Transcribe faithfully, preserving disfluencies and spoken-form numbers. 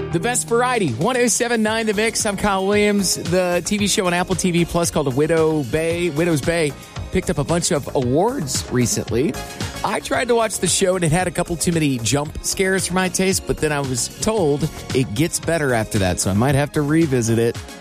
The best variety, one oh seven point nine The Mix. I'm Kyle Williams. The T V show on Apple T V Plus called Widow Bay, Widow's Bay picked up a bunch of awards recently. I tried to watch the show and it had a couple too many jump scares for my taste, but then I was told it gets better after that, so I might have to revisit it.